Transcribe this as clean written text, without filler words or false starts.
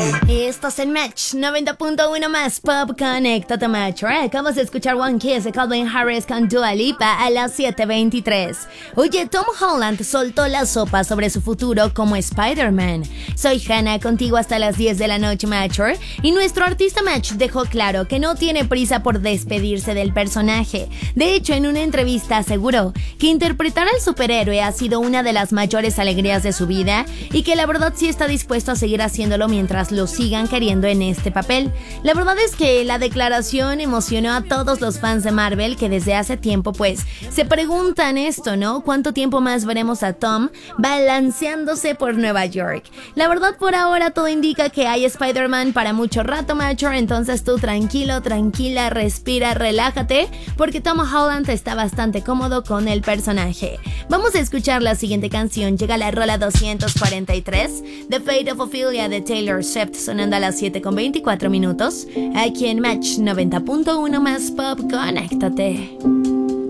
Estás en Match 90.1 más Pop. Conéctate, Match. Acabas de escuchar One Kiss de Calvin Harris con Dua Lipa a las 7:23. Oye, Tom Holland soltó la sopa sobre su futuro como Spider-Man. Soy Hannah, contigo hasta las 10 de la noche, Matcher. Y nuestro artista Match dejó claro que no tiene prisa por despedirse del personaje. De hecho, en una entrevista aseguró que interpretar al superhéroe ha sido una de las mayores alegrías de su vida y que la verdad sí está dispuesto a seguir haciéndolo mientras lo sigan queriendo en este papel. La verdad es que la declaración emocionó a todos los fans de Marvel que desde hace tiempo pues se preguntan esto, ¿no? ¿Cuánto tiempo más veremos a Tom balanceándose por Nueva York? La verdad, por ahora todo indica que hay Spider-Man para mucho rato, Matcher, entonces tú tranquilo, tranquila, respira, relájate, porque Tom Holland está bastante cómodo con el personaje. Vamos a escuchar la siguiente canción, llega la rola 243, The Fate of Ophelia de Taylor Swift, sonando a las 7:24 minutos, aquí en Match 90.1 más Pop. Conéctate.